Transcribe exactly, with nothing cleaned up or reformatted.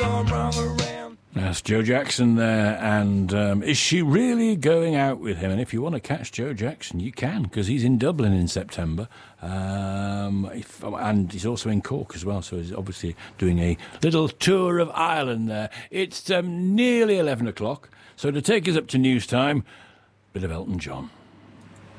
gone wrong around. That's Joe Jackson there, and um, is she really going out with him? And if you want to catch Joe Jackson, you can, because he's in Dublin in September, um, if, and he's also in Cork as well, so he's obviously doing a little tour of Ireland there. It's um, nearly eleven o'clock, so to take us up to news time, bit of Elton John.